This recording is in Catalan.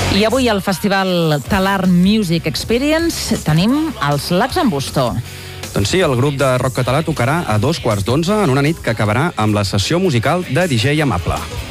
I avui al Festival Talar Music Experience tenim els Lacs en Bustó. Doncs sí, el grup de rock català tocarà a 11:15 en una nit que acabarà amb la sessió musical de DJ Amable.